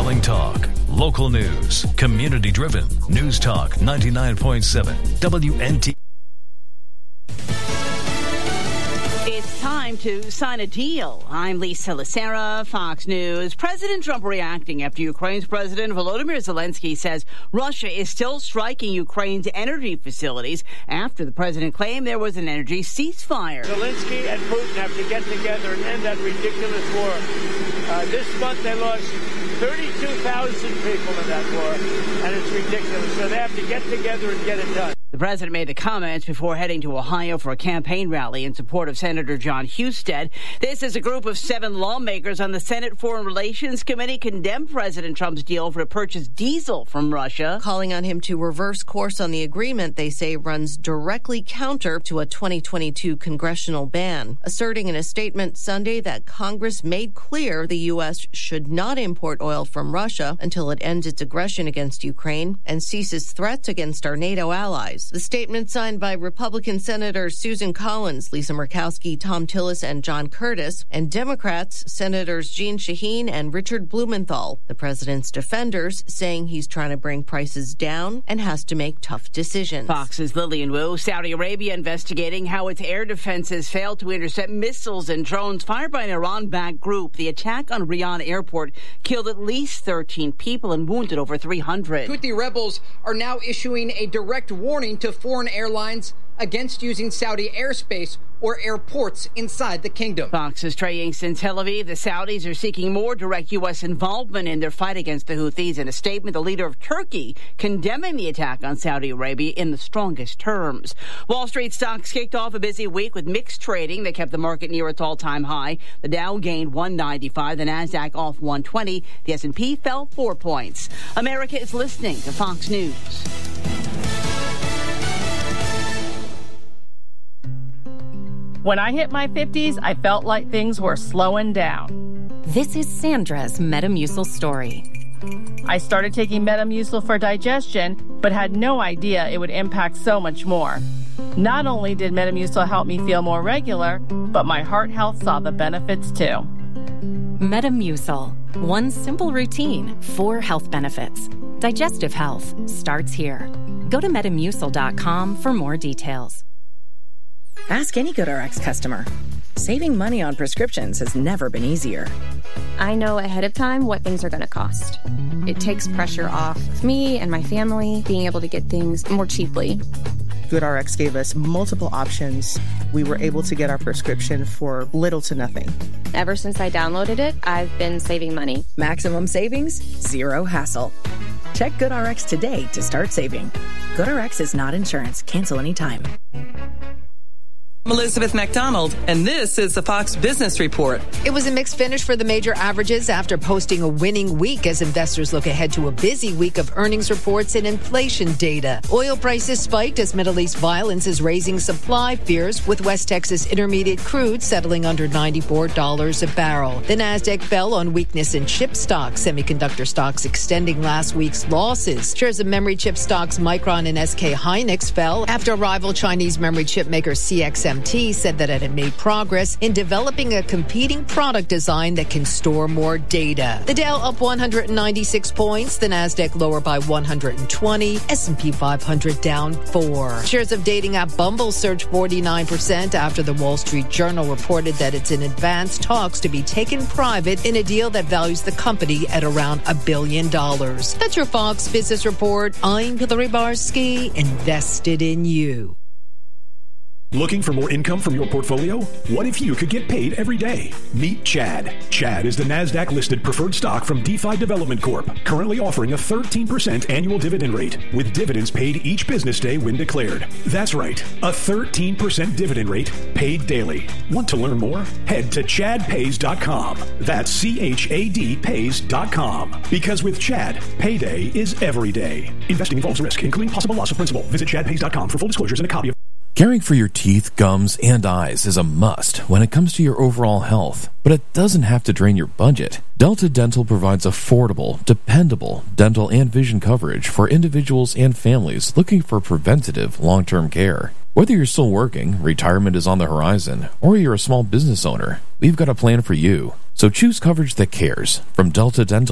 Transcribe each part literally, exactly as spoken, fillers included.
Compelling talk, local news, community-driven. News Talk ninety-nine point seven W N T. It's time to sign a deal. I'm Lisa Lacera, Fox News. President Trump reacting after Ukraine's President Volodymyr Zelensky says Russia is still striking Ukraine's energy facilities after the president claimed there was an energy ceasefire. Zelensky and Putin have to get together and end that ridiculous war. Uh, this month they lost thirty-two thousand people in that war, and it's ridiculous. So they have to get together and get it done. The president made the comments before heading to Ohio for a campaign rally in support of Senator John Husted. This is a group of seven lawmakers on the Senate Foreign Relations Committee condemned President Trump's deal for to purchase diesel from Russia, calling on him to reverse course on the agreement they say runs directly counter to a twenty twenty-two congressional ban, asserting in a statement Sunday that Congress made clear the U S should not import oil from Russia until it ends its aggression against Ukraine and ceases threats against our NATO allies. The statement signed by Republican Senators Susan Collins, Lisa Murkowski, Tom Tillis, and John Curtis, and Democrats Senators Jeanne Shaheen and Richard Blumenthal. The president's defenders saying he's trying to bring prices down and has to make tough decisions. Fox's Lillian Wu. Saudi Arabia investigating how its air defenses failed to intercept missiles and drones fired by an Iran-backed group. The attack on Riyadh airport killed at least thirteen people and wounded over three hundred. Houthi rebels are now issuing a direct warning to foreign airlines against using Saudi airspace or airports inside the kingdom. Fox's Trey Yingst in Tel Aviv. The Saudis are seeking more direct U S involvement in their fight against the Houthis. In a statement, the leader of Turkey condemning the attack on Saudi Arabia in the strongest terms. Wall Street stocks kicked off a busy week with mixed trading that kept the market near its all-time high. The Dow gained one ninety-five, the Nasdaq off one twenty. The S and P fell four points. America is listening to Fox News. When I hit my fifties, I felt like things were slowing down. This is Sandra's Metamucil story. I started taking Metamucil for digestion, but had no idea it would impact so much more. Not only did Metamucil help me feel more regular, but my heart health saw the benefits too. Metamucil. One simple routine, four health benefits. Digestive health starts here. Go to Metamucil dot com for more details. Ask any GoodRx customer. Saving money on prescriptions has never been easier. I know ahead of time what things are going to cost. It takes pressure off me and my family being able to get things more cheaply. GoodRx gave us multiple options. We were able to get our prescription for little to nothing. Ever since I downloaded it, I've been saving money. Maximum savings, zero hassle. Check GoodRx today to start saving. GoodRx is not insurance. Cancel anytime. I'm Elizabeth McDonald, and this is the Fox Business Report. It was a mixed finish for the major averages after posting a winning week as investors look ahead to a busy week of earnings reports and inflation data. Oil prices spiked as Middle East violence is raising supply fears, with West Texas Intermediate crude settling under ninety-four dollars a barrel. The Nasdaq fell on weakness in chip stocks, semiconductor stocks extending last week's losses. Shares of memory chip stocks Micron and S K Hynix fell after rival Chinese memory chip maker C X M T said that it had made progress in developing a competing product design that can store more data. The Dow up one hundred ninety-six points, the Nasdaq lower by one hundred twenty, S and P five hundred down four. Shares of dating app Bumble surged forty-nine percent after the Wall Street Journal reported that it's in advanced talks to be taken private in a deal that values the company at around a billion dollars. That's your Fox Business Report. I'm Hillary Barsky, invested in you. Looking for more income from your portfolio? What if you could get paid every day? Meet Chad. Chad is the NASDAQ-listed preferred stock from DeFi Development Corp, currently offering a thirteen percent annual dividend rate, with dividends paid each business day when declared. That's right, a thirteen percent dividend rate paid daily. Want to learn more? Head to chad pays dot com. That's C H A D pays dot com. Because with Chad, payday is every day. Investing involves risk, including possible loss of principal. Visit chad pays dot com for full disclosures and a copy of Caring for your teeth, gums, and eyes is a must when it comes to your overall health, but it doesn't have to drain your budget. Delta Dental provides affordable, dependable dental and vision coverage for individuals and families looking for preventative, long-term care. Whether you're still working, retirement is on the horizon, or you're a small business owner, we've got a plan for you. So choose coverage that cares from Delta Dental.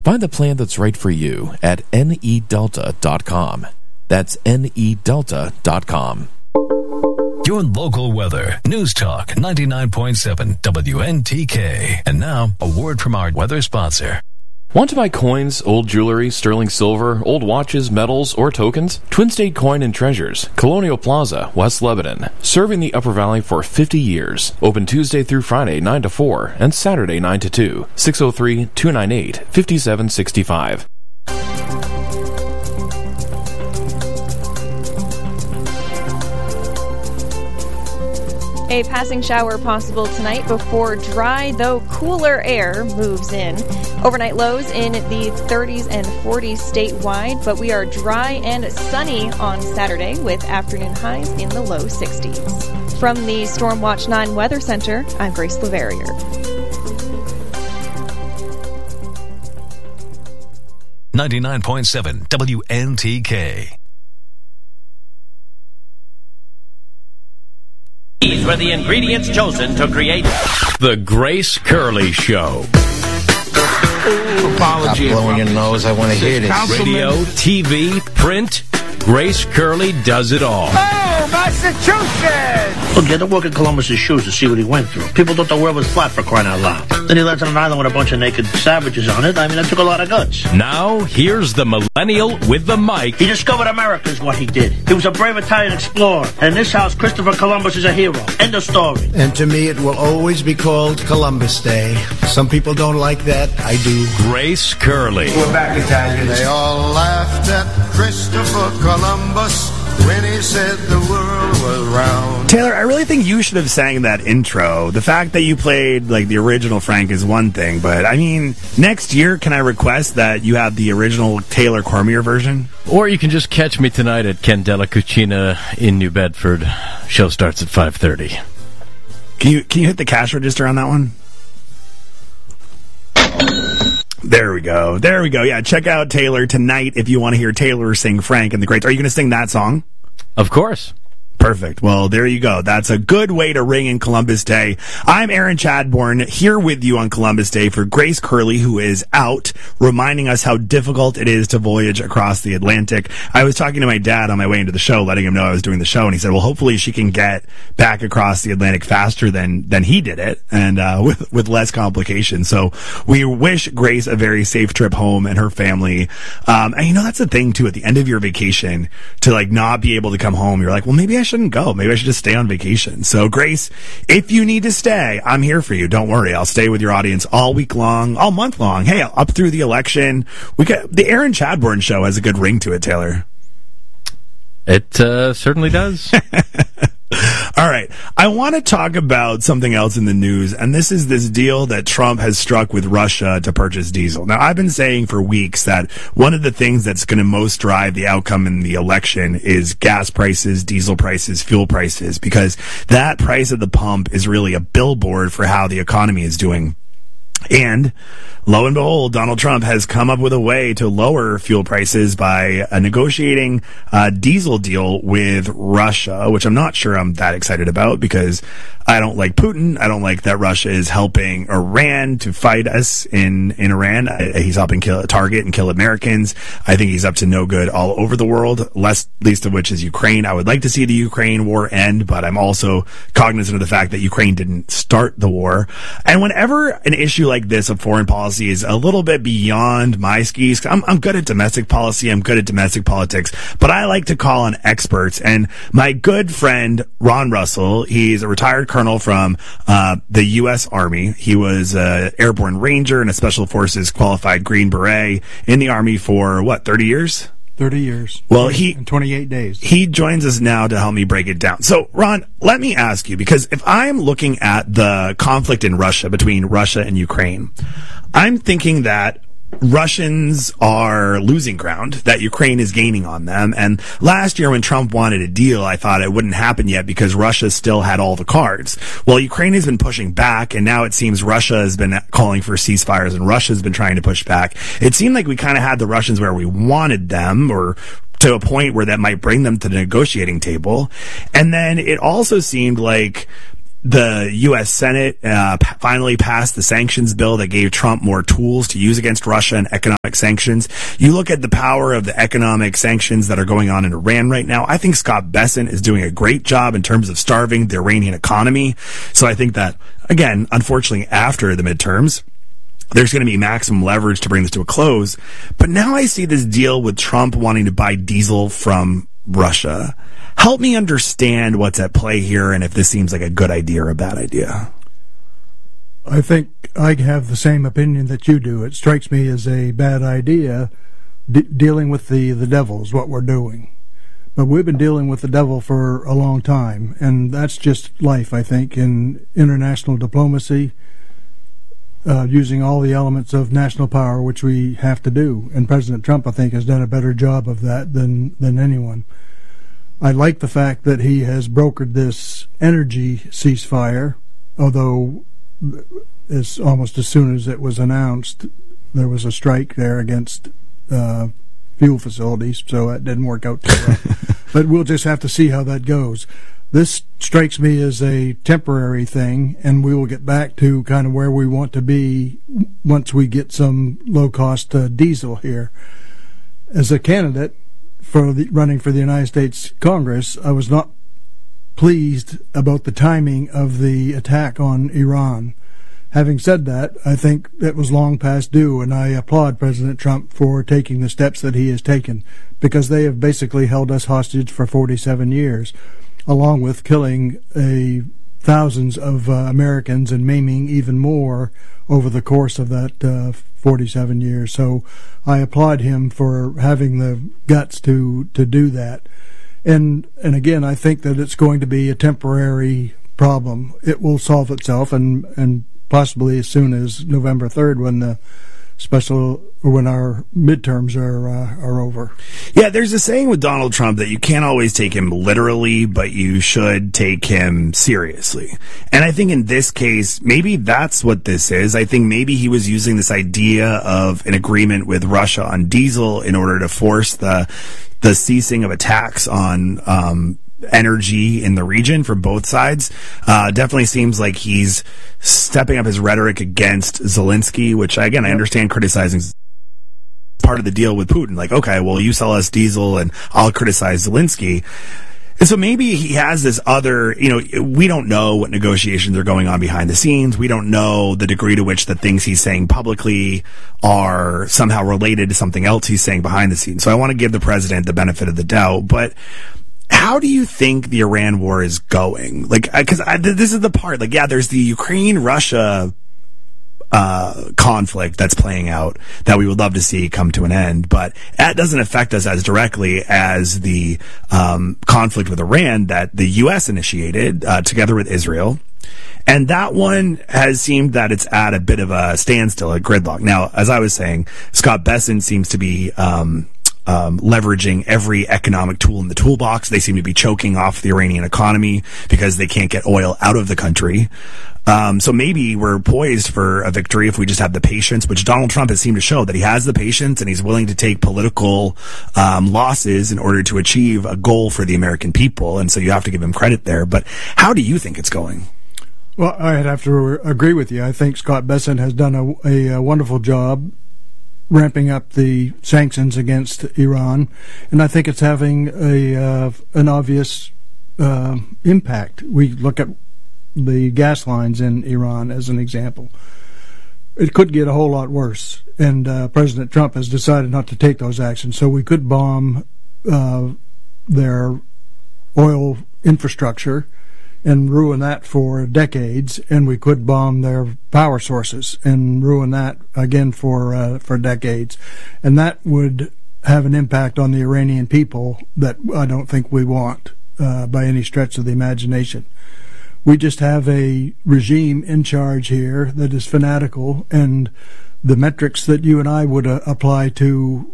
Find the plan that's right for you at N E Delta dot com. That's N E Delta dot com. Your local weather. News Talk ninety-nine point seven W N T K. And now, a word from our weather sponsor. Want to buy coins, old jewelry, sterling silver, old watches, medals, or tokens? Twin State Coin and Treasures, Colonial Plaza, West Lebanon. Serving the Upper Valley for fifty years. Open Tuesday through Friday, nine to four, and Saturday, nine to two. six oh three, two nine eight, five seven six five. A passing shower possible tonight before dry, though cooler air moves in. Overnight lows in the thirties and forties statewide, but we are dry and sunny on Saturday with afternoon highs in the low sixties. From the Stormwatch nine Weather Center, I'm Grace Leverrier. ninety-nine point seven W N T K. These were the ingredients chosen to create The Grace Curley Show. Ooh, apology. Stop blowing your nose. I want to hear this. Radio, T V, print. Grace Curley does it all. Oh, Massachusetts! Look, you had to walk in Columbus's shoes to see what he went through. People thought the world was flat, for crying out loud. Then he lands on an island with a bunch of naked savages on it. I mean, that took a lot of guts. Now, here's the millennial with the mic. He discovered America is what he did. He was a brave Italian explorer. And in this house, Christopher Columbus is a hero. End of story. And to me, it will always be called Columbus Day. Some people don't like that. I do. Grace Curley. We're back, Italians. They all laughed at Christopher Columbus when he said the world was round. Taylor, I really think you should have sang that intro. The fact that you played like the original Frank is one thing, but I mean, next year, can I request that you have the original Taylor Cormier version? Or you can just catch me tonight at Candela Cucina in New Bedford. Show starts at five thirty. Can you can you hit the cash register on that one? There we go. There we go. Yeah, check out Taylor tonight if you want to hear Taylor sing Frank and the Greats. Are you going to sing that song? Of course. Perfect. Well, there you go. That's a good way to ring in Columbus Day. I'm Aaron Chadbourne here with you on Columbus Day for Grace Curley, who is out, reminding us how difficult it is to voyage across the Atlantic. I was talking to my dad on my way into the show, letting him know I was doing the show, and he said, well, hopefully she can get back across the Atlantic faster than, than he did it, and uh, with, with less complications. So we wish Grace a very safe trip home and her family. Um, and you know, that's the thing, too, at the end of your vacation, to like not be able to come home, you're like, well, maybe I shouldn't go. Maybe I should just stay on vacation. So, Grace, if you need to stay, I'm here for you. Don't worry. I'll stay with your audience all week long, all month long. Hey, up through the election. We got the Aaron Chadbourne show has a good ring to it, Taylor. It uh, certainly does. All right. I want to talk about something else in the news, and this is this deal that Trump has struck with Russia to purchase diesel. Now, I've been saying for weeks that one of the things that's going to most drive the outcome in the election is gas prices, diesel prices, fuel prices, because that price at the pump is really a billboard for how the economy is doing. And lo and behold, Donald Trump has come up with a way to lower fuel prices by uh, negotiating a diesel deal with Russia, which I'm not sure I'm that excited about because I don't like Putin. I don't like that Russia is helping Iran to fight us in, in Iran. I, he's helping kill, target and kill Americans. I think he's up to no good all over the world, less, least of which is Ukraine. I would like to see the Ukraine war end, but I'm also cognizant of the fact that Ukraine didn't start the war. And whenever an issue like this of foreign policy is a little bit beyond my skis, I'm, I'm good at domestic policy, I'm good at domestic politics, but I like to call on experts. And my good friend Ron Russell, he's a retired colonel from uh, the U S Army. He was an airborne ranger and a special forces qualified Green Beret in the Army for what, thirty years? thirty years. Well, he in twenty-eight days. He joins us now to help me break it down. So, Ron, let me ask you, because if I'm looking at the conflict in Russia between Russia and Ukraine, I'm thinking that Russians are losing ground, that Ukraine is gaining on them. And last year when Trump wanted a deal, I thought it wouldn't happen yet because Russia still had all the cards. Well, Ukraine has been pushing back, and now it seems Russia has been calling for ceasefires, and Russia's been trying to push back. It seemed like we kind of had the Russians where we wanted them, or to a point where that might bring them to the negotiating table. And then it also seemed like the U S Senate uh, p- finally passed the sanctions bill that gave Trump more tools to use against Russia and economic sanctions. You look at the power of the economic sanctions that are going on in Iran right now. I think Scott Bessent is doing a great job in terms of starving the Iranian economy. So I think that, again, unfortunately, after the midterms, there's going to be maximum leverage to bring this to a close. But now I see this deal with Trump wanting to buy diesel from Russia. Help me understand what's at play here and if this seems like a good idea or a bad idea. I think I have the same opinion that you do. It strikes me as a bad idea. De- dealing with the, the devil is what we're doing. But we've been dealing with the devil for a long time, and that's just life, I think, in international diplomacy, uh, using all the elements of national power, which we have to do. And President Trump, I think, has done a better job of that than, than anyone. I like the fact that he has brokered this energy ceasefire, although as almost as soon as it was announced, there was a strike there against uh, fuel facilities, so that didn't work out too well. But we'll just have to see how that goes. This strikes me as a temporary thing, and we will get back to kind of where we want to be once we get some low-cost uh, diesel here. As a candidate for the, running for the United States Congress, I was not pleased about the timing of the attack on Iran. Having said that, I think it was long past due, and I applaud President Trump for taking the steps that he has taken, because they have basically held us hostage for forty-seven years, along with killing a thousands of uh, Americans and maiming even more over the course of that uh, forty-seven years. So I applaud him for having the guts to, to do that. And and again, I think that it's going to be a temporary problem. It will solve itself, and, and possibly as soon as November third, when the special or when our midterms are uh, are over. Yeah, there's a saying with Donald Trump that you can't always take him literally, but you should take him seriously. And I think in this case, maybe that's what this is. I think maybe he was using this idea of an agreement with Russia on diesel in order to force the the ceasing of attacks on um energy in the region from both sides. Uh, definitely seems like he's stepping up his rhetoric against Zelensky, which, again, I understand criticizing part of the deal with Putin. Like, okay, well, you sell us diesel and I'll criticize Zelensky. And so maybe he has this other, you know, we don't know what negotiations are going on behind the scenes. We don't know the degree to which the things he's saying publicly are somehow related to something else he's saying behind the scenes. So I want to give the president the benefit of the doubt. But how do you think the Iran war is going? Like, because this is the part, like, yeah, there's the Ukraine-Russia uh, conflict that's playing out that we would love to see come to an end, but that doesn't affect us as directly as the um, conflict with Iran that the U S initiated uh, together with Israel. And that one has seemed that it's at a bit of a standstill, a gridlock. Now, as I was saying, Scott Bessent seems to be um, Um, leveraging every economic tool in the toolbox. They seem to be choking off the Iranian economy because they can't get oil out of the country. Um, so maybe we're poised for a victory if we just have the patience, which Donald Trump has seemed to show that he has the patience and he's willing to take political um, losses in order to achieve a goal for the American people. And so you have to give him credit there. But how do you think it's going? Well, I'd have to agree with you. I think Scott Bessent has done a, a, a wonderful job ramping up the sanctions against Iran, and I think it's having a uh, an obvious uh, impact. We look at the gas lines in Iran as an example. It could get a whole lot worse, and uh, President Trump has decided not to take those actions, so we could bomb uh, their oil infrastructure and ruin that for decades, and we could bomb their power sources and ruin that again for uh, for decades, and that would have an impact on the Iranian people that I don't think we want uh, by any stretch of the imagination. We just have a regime in charge here that is fanatical, and the metrics that you and I would uh, apply to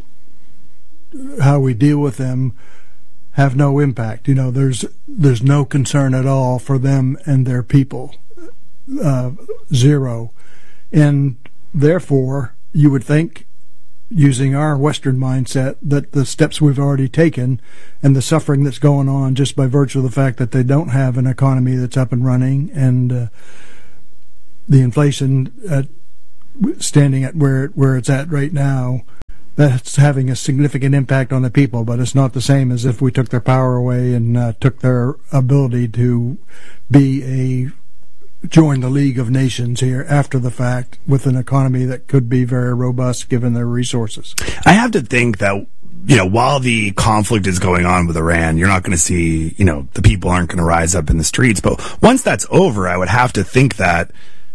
how we deal with them have no impact. You know, there's there's no concern at all for them and their people, uh, zero, and therefore you would think using our Western mindset, that the steps we've already taken and the suffering that's going on just by virtue of the fact that they don't have an economy that's up and running, and uh, the inflation at, standing at where where it's at right now, that's having a significant impact on the people. But it's not the same as if we took their power away and uh, took their ability to be a join the League of Nations here after the fact with an economy that could be very robust given their resources. I have to think that, you know, while the conflict is going on with Iran, you're not going to see, you know, the people aren't going to rise up in the streets. But once that's over, I would have to think that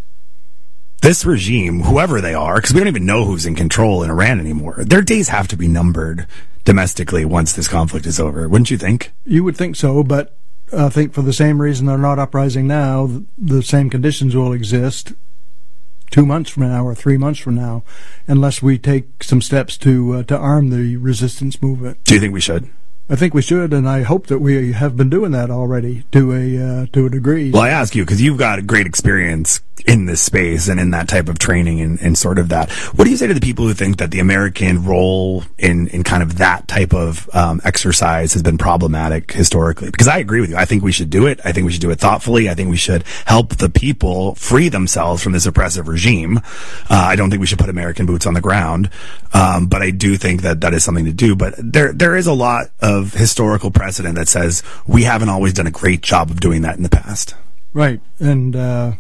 this regime, whoever they are, because we don't even know who's in control in Iran anymore, their days have to be numbered domestically once this conflict is over. Wouldn't you think? You would think so, but I think for the same reason they're not uprising now, the same conditions will exist two months from now or three months from now, unless we take some steps to uh, to arm the resistance movement. Do you think we should? I think we should, and I hope that we have been doing that already to a uh, to a degree. Well, I ask you because you've got great experience in this space and in that type of training and, and sort of that. What do you say to the people who think that the American role in, in kind of that type of um, exercise has been problematic historically? Because I agree with you. I think we should do it. I think we should do it thoughtfully. I think we should help the people free themselves from this oppressive regime. Uh, I don't think we should put American boots on the ground, um, but I do think that that is something to do. But there there is a lot of historical precedent that says we haven't always done a great job of doing that in the past. Right, and uh,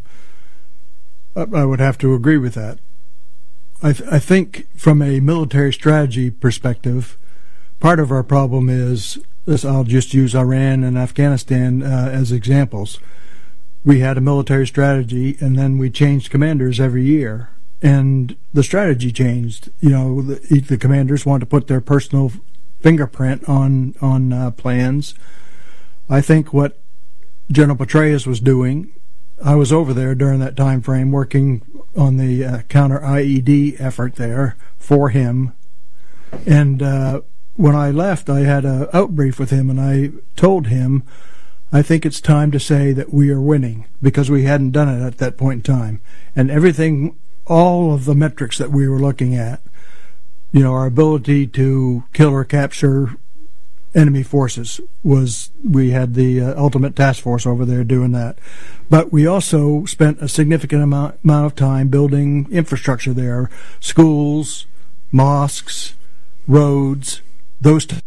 I would have to agree with that. I, th- I think from a military strategy perspective, part of our problem is, this, I'll just use Iran and Afghanistan uh, as examples. We had a military strategy, and then we changed commanders every year, and the strategy changed. You know, the, the commanders wanted to put their personal fingerprint on on uh, plans. I think what General Petraeus was doing, I was over there during that time frame working on the uh, counter I E D effort there for him, and uh, when I left I had a outbrief with him, and I told him I think it's time to say that we are winning, because we hadn't done it at that point in time, and everything, all of the metrics that we were looking at, you know, our ability to kill or capture enemy forces was, we had the uh, ultimate task force over there doing that. But we also spent a significant amount, amount of time building infrastructure there, schools, mosques, roads, those t-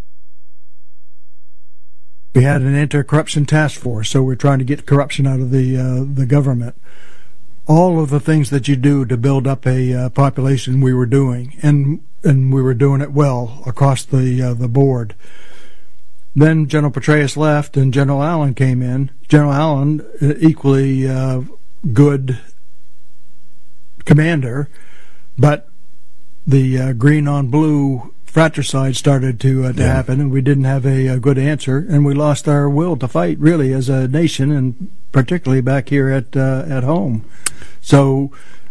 we had an anti-corruption task force, so we're trying to get corruption out of the uh, the government. All of the things that you do to build up a uh, population we were doing, and and we were doing it well across the uh, the board. Then General Petraeus left, and General Allen came in. General Allen, equally uh, good commander, but the uh, green on blue fratricide started to uh, to yeah. happen, and we didn't have a, a good answer, and we lost our will to fight, really, as a nation, and particularly back here at uh, at home. So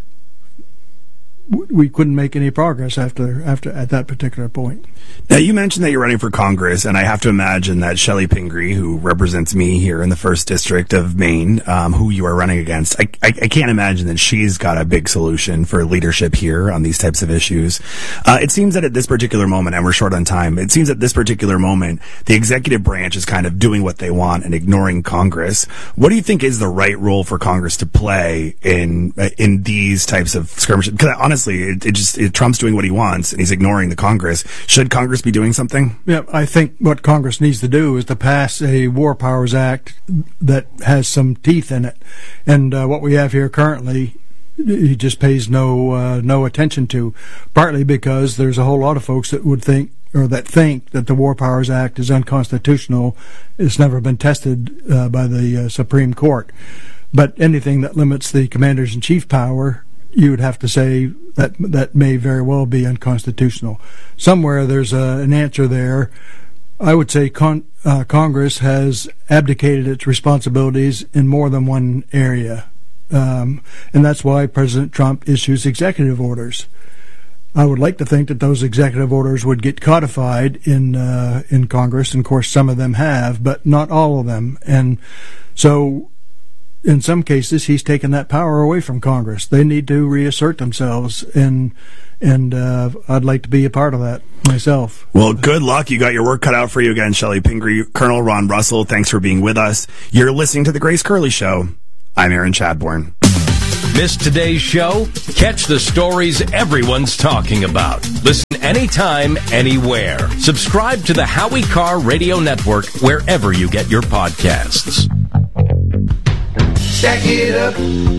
w- we couldn't make any progress after after at that particular point. Now, you mentioned that you're running for Congress, and I have to imagine that Shelley Pingree, who represents me here in the first district of Maine, um, who you are running against, I, I, I can't imagine that she's got a big solution for leadership here on these types of issues. Uh, it seems that at this particular moment, and we're short on time, it seems at this particular moment, the executive branch is kind of doing what they want and ignoring Congress. What do you think is the right role for Congress to play in in these types of skirmishes? Because honestly, it, it just it, Trump's doing what he wants, and he's ignoring the Congress. Should Congress be doing something? Yeah, I think what Congress needs to do is to pass a War Powers Act that has some teeth in it, and uh, what we have here currently, he just pays no uh, no attention to. Partly because there's a whole lot of folks that would think, or that think, that the War Powers Act is unconstitutional. It's never been tested uh, by the uh, Supreme Court. But anything that limits the Commander-in-Chief power, you would have to say that that may very well be unconstitutional. Somewhere there's a, an answer there. I would say con- uh, Congress has abdicated its responsibilities in more than one area, um, and that's why President Trump issues executive orders. I would like to think that those executive orders would get codified in uh, in Congress, and of course some of them have, but not all of them. And so in some cases, he's taken that power away from Congress. They need to reassert themselves, and and uh, I'd like to be a part of that myself. Well, good luck. You got your work cut out for you again, Shelley Pingree. Colonel Ron Russell, thanks for being with us. You're listening to The Grace Curley Show. I'm Aaron Chadbourne. Missed today's show? Catch the stories everyone's talking about. Listen anytime, anywhere. Subscribe to the Howie Carr Radio Network wherever you get your podcasts. Stack it up,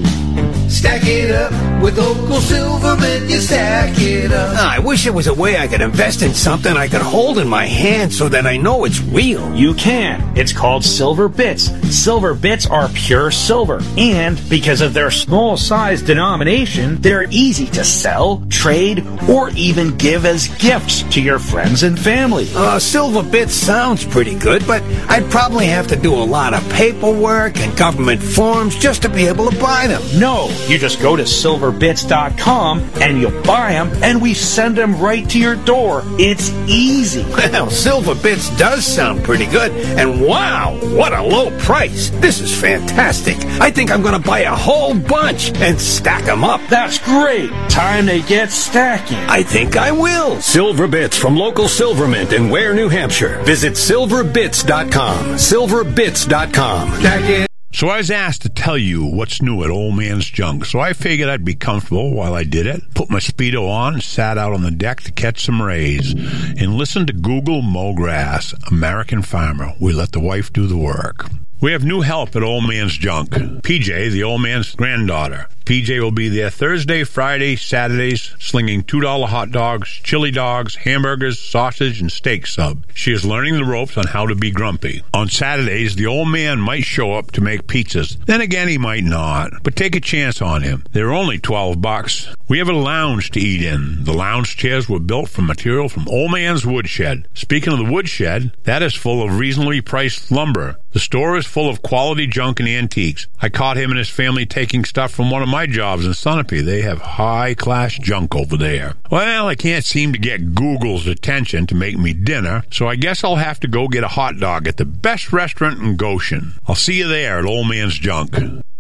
stack it up, with Local Silverman, you stack it up. I wish there was a way I could invest in something I could hold in my hand so that I know it's real. You can. It's called Silver Bits. Silver Bits are pure silver, and because of their small size denomination, they're easy to sell, trade, or even give as gifts to your friends and family. Uh, Silver Bits sounds pretty good, but I'd probably have to do a lot of paperwork and government forms just to be able to buy them. No, you just go to silver bits dot com and you'll buy them, and we send them right to your door. It's easy. Well, Silver Bits does sound pretty good, and wow, what a low price. This is fantastic. I think I'm going to buy a whole bunch and stack them up. That's great. Time to get stacking. I think I will. Silver Bits from Local Silver Mint in Ware, New Hampshire. Visit silver bits dot com. silver bits dot com. Stack it. So I was asked to tell you what's new at Old Man's Junk, so I figured I'd be comfortable while I did it, put my Speedo on, and sat out on the deck to catch some rays, and listen to Google Mow Grass, American Farmer. We let the wife do the work. We have new help at Old Man's Junk. P J, the old man's granddaughter. P J will be there Thursday, Friday, Saturdays, slinging two dollar hot dogs, chili dogs, hamburgers, sausage, and steak sub. She is learning the ropes on how to be grumpy. On Saturdays, the old man might show up to make pizzas. Then again, he might not. But take a chance on him. They're only twelve bucks. We have a lounge to eat in. The lounge chairs were built from material from Old Man's Woodshed. Speaking of the woodshed, that is full of reasonably priced lumber. The store is full of quality junk and antiques. I caught him and his family taking stuff from one of my jobs in Sunapee. They have high-class junk over there. Well, I can't seem to get Google's attention to make me dinner, so I guess I'll have to go get a hot dog at the best restaurant in Goshen. I'll see you there at Old Man's Junk.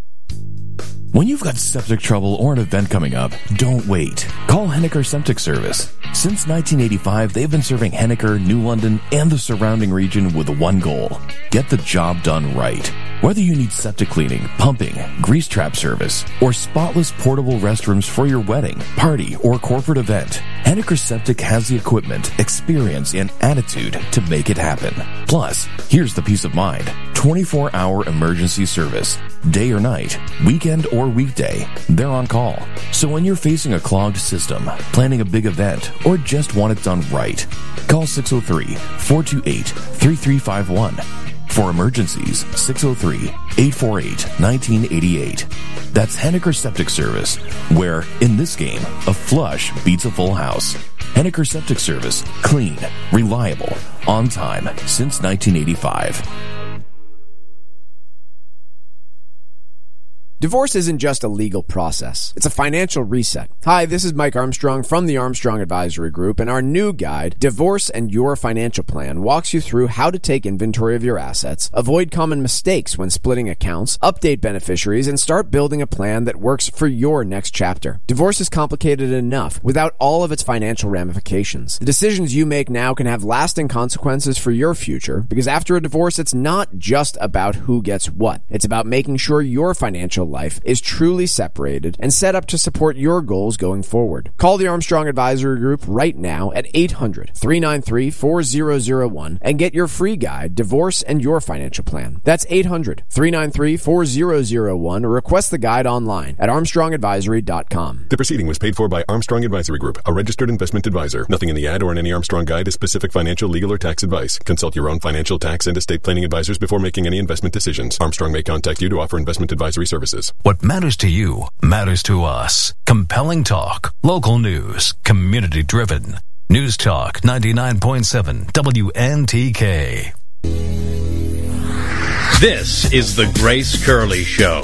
When you've got septic trouble or an event coming up, don't wait. Call Henniker Septic Service. Since nineteen eighty-five, they've been serving Henniker, New London, and the surrounding region with one goal: get the job done right. Whether you need septic cleaning, pumping, grease trap service, or spotless portable restrooms for your wedding, party, or corporate event, Henniker Septic has the equipment, experience, and attitude to make it happen. Plus, here's the peace of mind: twenty-four hour emergency service. Day or night, weekend or weekday, they're on call. So when you're facing a clogged system, planning a big event, or just want it done right, call six oh three, four two eight, three three five one. For emergencies, six oh three, eight four eight, one nine eight eight. That's Henniker Septic Service, where, in this game, a flush beats a full house. Henniker Septic Service. Clean, reliable, on time, since nineteen eighty-five. Divorce isn't just a legal process. It's a financial reset. Hi, this is Mike Armstrong from the Armstrong Advisory Group, and our new guide, Divorce and Your Financial Plan, walks you through how to take inventory of your assets, avoid common mistakes when splitting accounts, update beneficiaries, and start building a plan that works for your next chapter. Divorce is complicated enough without all of its financial ramifications. The decisions you make now can have lasting consequences for your future, because after a divorce, it's not just about who gets what. It's about making sure your financial life is truly separated and set up to support your goals going forward. Call the Armstrong Advisory Group right now at eight hundred, three nine three, four zero zero one and get your free guide, Divorce and Your Financial Plan. That's eight hundred, three nine three, four zero zero one or request the guide online at armstrong advisory dot com. The proceeding was paid for by Armstrong Advisory Group, a registered investment advisor. Nothing in the ad or in any Armstrong guide is specific financial, legal, or tax advice. Consult your own financial, tax, and estate planning advisors before making any investment decisions. Armstrong may contact you to offer investment advisory services. What matters to you matters to us. Compelling talk, local news, community driven. News Talk ninety-nine point seven W N T K. This is the Grace Curley Show.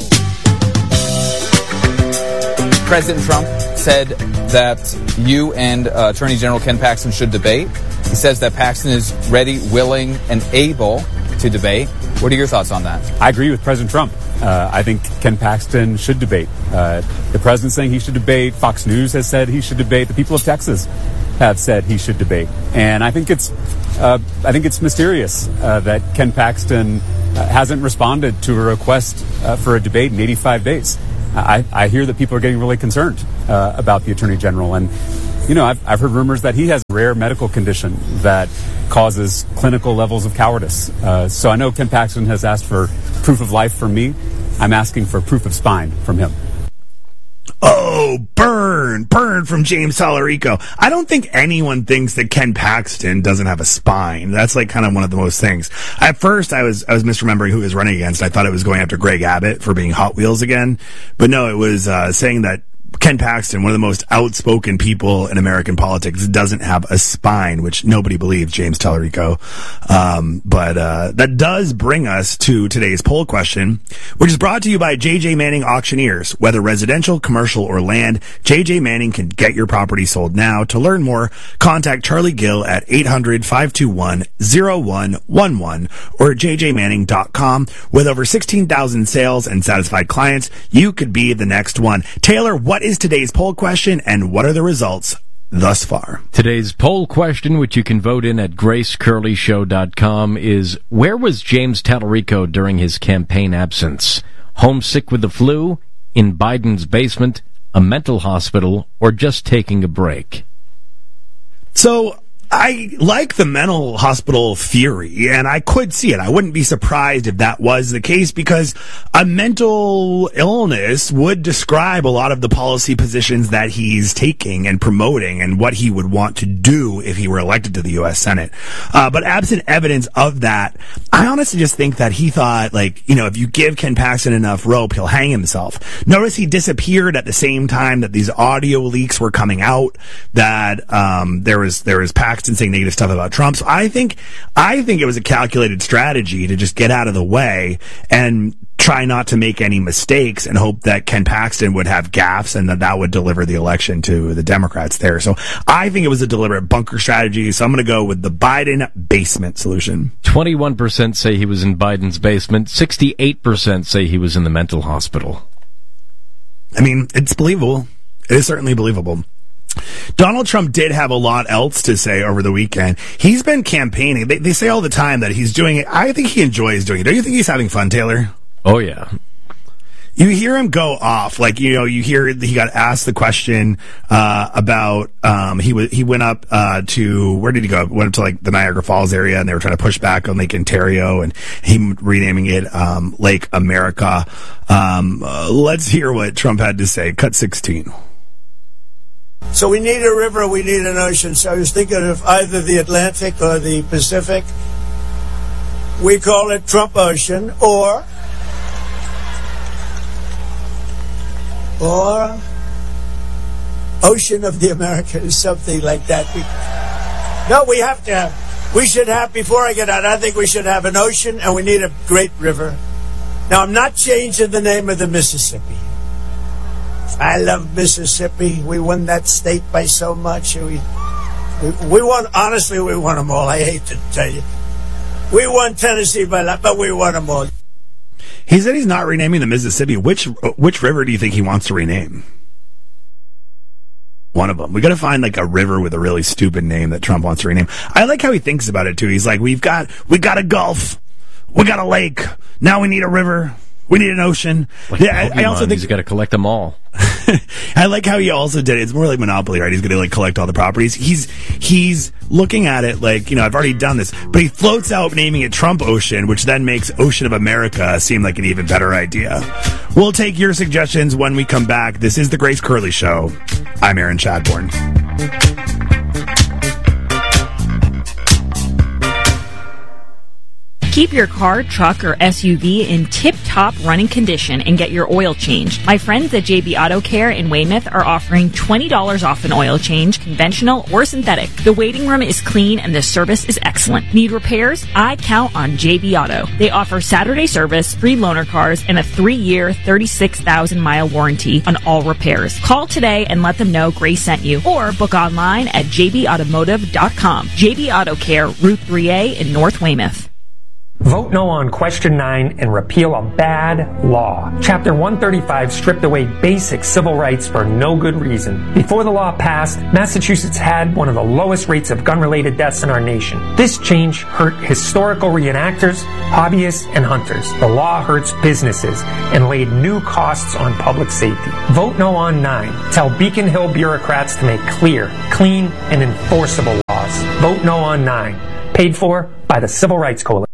President Trump said that you and uh, Attorney General Ken Paxton should debate. He says that Paxton is ready, willing, and able to debate. What are your thoughts on that? I agree with President Trump. Uh, I think Ken Paxton should debate. Uh, the president's saying he should debate. Fox News has said he should debate. The people of Texas have said he should debate. And I think it's, uh, I think it's mysterious uh, that Ken Paxton uh, hasn't responded to a request uh, for a debate in eighty-five days. I, I hear that people are getting really concerned uh, about the Attorney General. And, you know, I've, I've heard rumors that he has a rare medical condition that causes clinical levels of cowardice. Uh, so I know Ken Paxton has asked for proof of life from me. I'm asking for proof of spine from him. Oh, burn, burn from James Tallarico. I don't think anyone thinks that Ken Paxton doesn't have a spine. That's like kind of one of the most things. At first, I was I was misremembering who he was running against. I thought it was going after Greg Abbott for being Hot Wheels again. But no, it was uh, saying that Ken Paxton, one of the most outspoken people in American politics, doesn't have a spine, which nobody believes, James Tallarico. Um, but uh, that does bring us to today's poll question, which is brought to you by J J Manning Auctioneers. Whether residential, commercial, or land, J J Manning can get your property sold now. To learn more, contact Charlie Gill at eight hundred, five two one, zero one one one or j j manning dot com. With over sixteen thousand sales and satisfied clients, you could be the next one. Taylor, what is today's poll question, and what are the results thus far? Today's poll question, which you can vote in at grace curley show dot com, is where was James Tallarico during his campaign absence? Homesick with the flu, in Biden's basement, a mental hospital, or just taking a break? So I like the mental hospital theory, and I could see it. I wouldn't be surprised if that was the case, because a mental illness would describe a lot of the policy positions that he's taking and promoting and what he would want to do if he were elected to the U S Senate. Uh, but absent evidence of that, I honestly just think that he thought, like, you know, if you give Ken Paxton enough rope, he'll hang himself. Notice he disappeared at the same time that these audio leaks were coming out, that um, there was there was Paxton and saying negative stuff about Trump. So I think, I think it was a calculated strategy to just get out of the way and try not to make any mistakes and hope that Ken Paxton would have gaffes and that that would deliver the election to the Democrats there. So I think it was a deliberate bunker strategy. So I'm going to go with the Biden basement solution. twenty-one percent say he was in Biden's basement. sixty-eight percent say he was in the mental hospital. I mean, it's believable. It is certainly believable. Donald Trump did have a lot else to say over the weekend. He's been campaigning. They, they say all the time that he's doing it. I think he enjoys doing it. Don't you think he's having fun, Taylor? Oh, yeah. You hear him go off, like, you know, you hear he got asked the question uh about um he w- he went up uh to, where did he go? Went up to like the Niagara Falls area, and they were trying to push back on Lake Ontario, and he renaming it um Lake America. Um uh, let's hear what Trump had to say. Cut sixteen. So we need a river, we need an ocean. So I was thinking of either the Atlantic or the Pacific. We call it Trump Ocean, or or Ocean of the Americas, something like that. We, no, we have to have, we should have, before I get out, I think we should have an ocean, and we need a great river. Now, I'm not changing the name of the Mississippi. I love Mississippi. We won that state by so much. We, we, we won, honestly, we won them all. I hate to tell you. We won Tennessee by a lot, but we won them all. He said he's not renaming the Mississippi. Which which river do you think he wants to rename? One of them. We got to find like a river with a really stupid name that Trump wants to rename. I like how he thinks about it too. He's like, we've got we got a gulf, we got a lake. Now we need a river. We need an ocean. Like yeah, I, I also think he's got to collect them all. I like how he also did it. It's more like Monopoly, right? He's going to like collect all the properties. He's he's looking at it like, you know, I've already done this, but he floats out naming it Trump Ocean, which then makes Ocean of America seem like an even better idea. We'll take your suggestions when we come back. This is the Grace Curley Show. I'm Aaron Chadbourne. Keep your car, truck, or S U V in tip-top running condition and get your oil changed. My friends at J B Auto Care in Weymouth are offering twenty dollars off an oil change, conventional or synthetic. The waiting room is clean and the service is excellent. Need repairs? I count on J B Auto. They offer Saturday service, free loaner cars, and a three-year, thirty-six thousand mile warranty on all repairs. Call today and let them know Grace sent you, or book online at j b automotive dot com. J B Auto Care, Route three A in North Weymouth. Vote no on Question nine and repeal a bad law. Chapter one thirty-five stripped away basic civil rights for no good reason. Before the law passed, Massachusetts had one of the lowest rates of gun-related deaths in our nation. This change hurt historical reenactors, hobbyists, and hunters. The law hurts businesses and laid new costs on public safety. Vote no on nine. Tell Beacon Hill bureaucrats to make clear, clean, and enforceable laws. Vote no on nine. Paid for by the Civil Rights Coalition.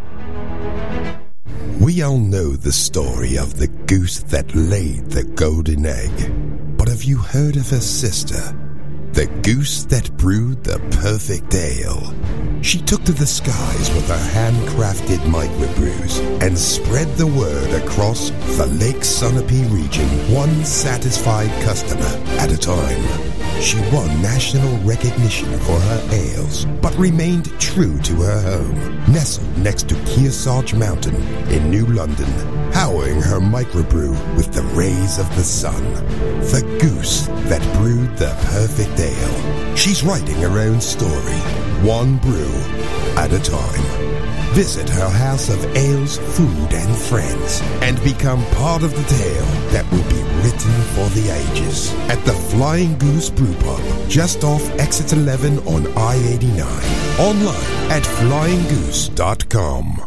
We all know the story of the goose that laid the golden egg. But have you heard of her sister? The goose that brewed the perfect ale. She took to the skies with her handcrafted microbrews and spread the word across the Lake Sunapee region, one satisfied customer at a time. She won national recognition for her ales, but remained true to her home, nestled next to Kearsarge Mountain in New London, powering her microbrew with the rays of the sun. The goose that brewed the perfect ale. She's writing her own story, one brew at a time. Visit her house of ales, food, and friends, and become part of the tale that will be written for the ages at the Flying Goose Brew Pub, just off Exit eleven on I eighty-nine. Online at flying goose dot com.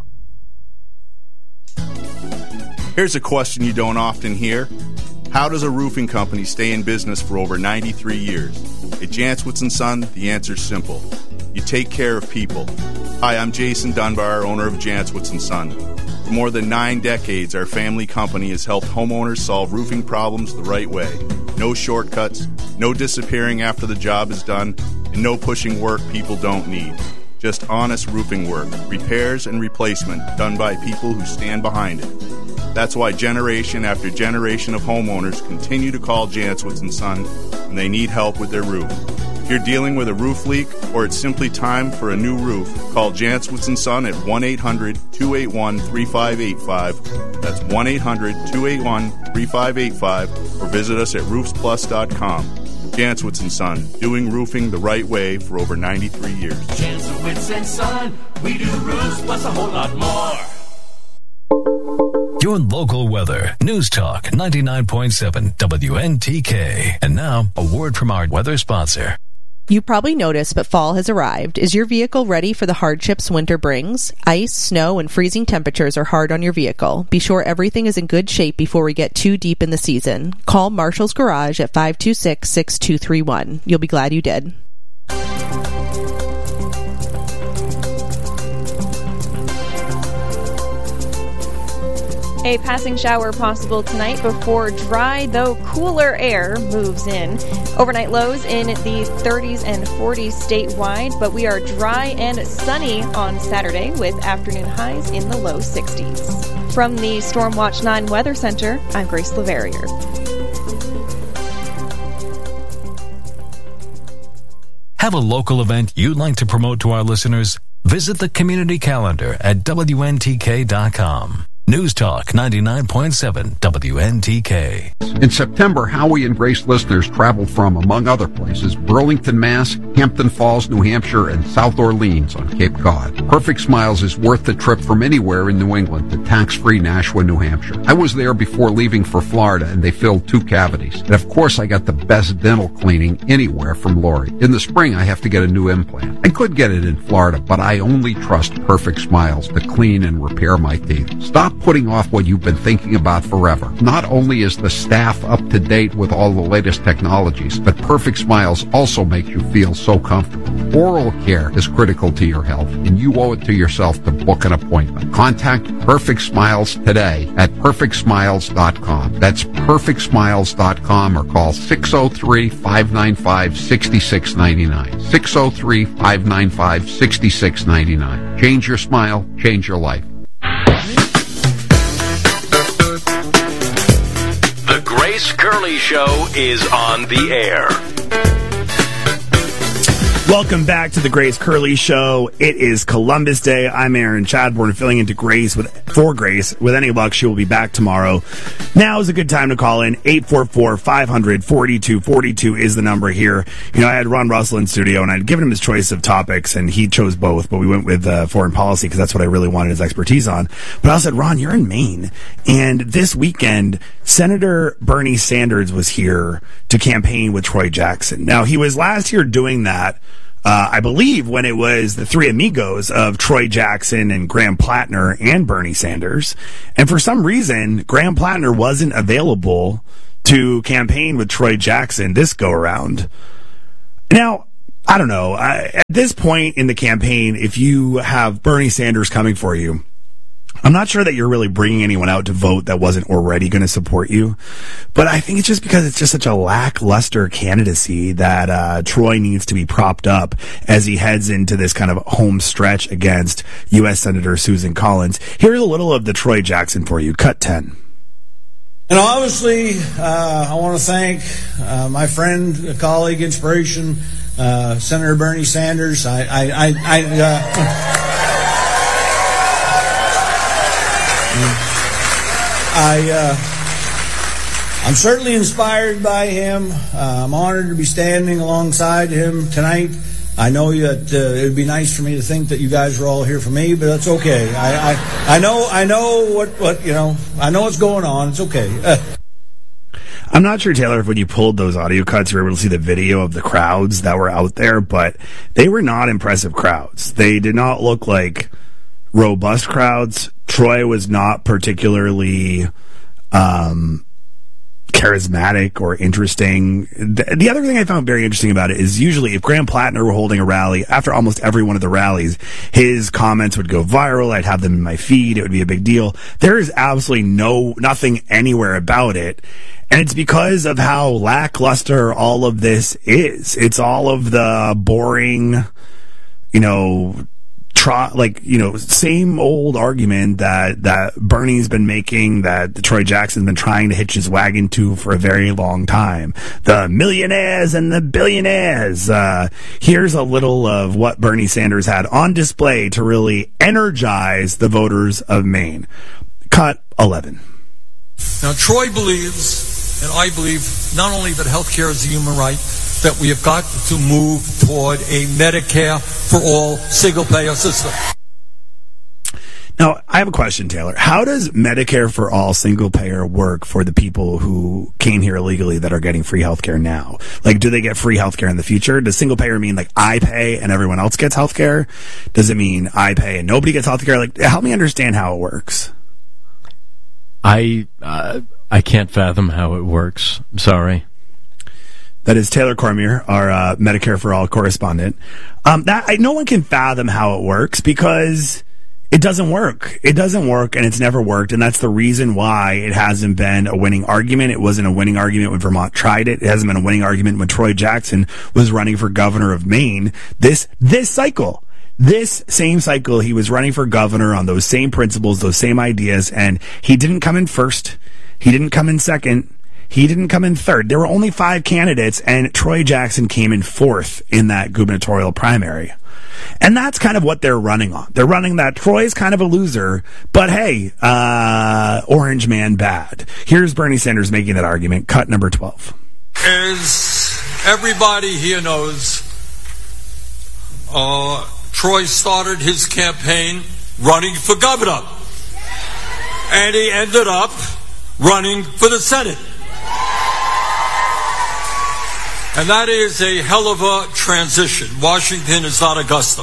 Here's a question you don't often hear. How does a roofing company stay in business for over ninety-three years? At Jantzwitz and Son, the answer's simple. You take care of people. Hi, I'm Jason Dunbar, owner of Jantzwitz and Son. For more than nine decades, our family company has helped homeowners solve roofing problems the right way. No shortcuts, no disappearing after the job is done, and no pushing work people don't need. Just honest roofing work, repairs and replacement done by people who stand behind it. That's why generation after generation of homeowners continue to call Jantzwitz and Son when they need help with their roof. If you're dealing with a roof leak or it's simply time for a new roof, call Jantzwitz and Son at one eight hundred two eight one three five eight five. That's one eight hundred two eight one three five eight five, or visit us at roofs plus dot com. Jantzwitz and Son, doing roofing the right way for over ninety-three years. Jantzwitz and Son, we do roofs plus a whole lot more. Your local weather. News Talk ninety-nine point seven W N T K. And now, a word from our weather sponsor. You probably noticed, but fall has arrived. Is your vehicle ready for the hardships winter brings? Ice, snow, and freezing temperatures are hard on your vehicle. Be sure everything is in good shape before we get too deep in the season. Call Marshall's Garage at five two six, six two three one. You'll be glad you did. A passing shower possible tonight before dry, though cooler air moves in. Overnight lows in the thirties and forties statewide, but we are dry and sunny on Saturday with afternoon highs in the low sixties. From the Stormwatch nine Weather Center, I'm Grace Leverrier. Have a local event you'd like to promote to our listeners? Visit the community calendar at W N T K dot com. News Talk ninety-nine point seven W N T K. In September, Howie and Grace listeners traveled from, among other places, Burlington, Mass., Hampton Falls, New Hampshire, and South Orleans on Cape Cod. Perfect Smiles is worth the trip from anywhere in New England to tax-free Nashua, New Hampshire. I was there before leaving for Florida, and they filled two cavities. And of course, I got the best dental cleaning anywhere from Lori. In the spring, I have to get a new implant. I could get it in Florida, but I only trust Perfect Smiles to clean and repair my teeth. Stop putting off what you've been thinking about forever. Not only is the staff up to date with all the latest technologies, but Perfect Smiles also make you feel so comfortable. Oral care is critical to your health, and you owe it to yourself to book an appointment. Contact Perfect Smiles today at perfect smiles dot com. That's perfect smiles dot com, or call six oh three, five nine five, six six nine nine. six oh three, five nine five, six six nine nine. Change your smile, change your life. The Grace Curley Show is on the air. Welcome back to the Grace Curley Show. It is Columbus Day. I'm Aaron Chadbourne, filling into Grace with for Grace. With any luck, she will be back tomorrow. Now is a good time to call in. eight four four, five hundred, forty-two forty-two is the number here. You know, I had Ron Russell in studio, and I'd given him his choice of topics, and he chose both, but we went with uh, foreign policy because that's what I really wanted his expertise on. But I said, Ron, you're in Maine, and this weekend, Senator Bernie Sanders was here to campaign with Troy Jackson. Now, he was last year doing that Uh, I believe when it was the three amigos of Troy Jackson and Graham Plattner and Bernie Sanders. And for some reason, Graham Plattner wasn't available to campaign with Troy Jackson this go around. Now, I don't know. I, at this point in the campaign, if you have Bernie Sanders coming for you, I'm not sure that you're really bringing anyone out to vote that wasn't already going to support you. But I think it's just because it's just such a lackluster candidacy that uh, Troy needs to be propped up as he heads into this kind of home stretch against U S Senator Susan Collins. Here's a little of the Troy Jackson for you. Cut ten. And obviously, uh, I want to thank uh, my friend, colleague, inspiration, uh, Senator Bernie Sanders. I... I, I, I uh, I, uh, I'm certainly inspired by him. Uh, I'm honored to be standing alongside him tonight. I know that uh, it would be nice for me to think that you guys are all here for me, but that's okay. I, I, I know, I know what, what, you know, I know what's going on. It's okay. Uh, I'm not sure, Taylor, if when you pulled those audio cuts, you were able to see the video of the crowds that were out there, but they were not impressive crowds. They did not look like robust crowds. Troy was not particularly um, charismatic or interesting. The, the other thing I found very interesting about it is usually if Graham Plattner were holding a rally, after almost every one of the rallies, his comments would go viral. I'd have them in my feed. It would be a big deal. There is absolutely no nothing anywhere about it. And it's because of how lackluster all of this is. It's all of the boring, you know, Try, like, you know, same old argument that, that Bernie's been making, that Troy Jackson's been trying to hitch his wagon to for a very long time. The millionaires and the billionaires. Uh, here's a little of what Bernie Sanders had on display to really energize the voters of Maine. Cut eleven. Now, Troy believes, and I believe, not only that health care is a human right, that we have got to move toward a Medicare for all single-payer system. Now, I have a question, Taylor. How does Medicare for all single-payer work for the people who came here illegally that are getting free health care now? Like, do they get free health care in the future? Does single-payer mean, like, I pay and everyone else gets health care? Does it mean I pay and nobody gets health care? Like, help me understand how it works. I, uh, I can't fathom how it works. I'm sorry. That is Taylor Cormier, our uh, Medicare for All correspondent. Um, that I, no one can fathom how it works because it doesn't work. It doesn't work, and it's never worked, and that's the reason why it hasn't been a winning argument. It wasn't a winning argument when Vermont tried it. It hasn't been a winning argument when Troy Jackson was running for governor of Maine. This this cycle. This same cycle, he was running for governor on those same principles, those same ideas, and he didn't come in first. He didn't come in second. He didn't come in third. There were only five candidates, and Troy Jackson came in fourth in that gubernatorial primary. And that's kind of what they're running on. They're running that Troy's kind of a loser, but hey, uh, Orange Man bad. Here's Bernie Sanders making that argument. Cut number twelve. As everybody here knows, uh, Troy started his campaign running for governor. And he ended up running for the Senate. And that is a hell of a transition. Washington is not Augusta.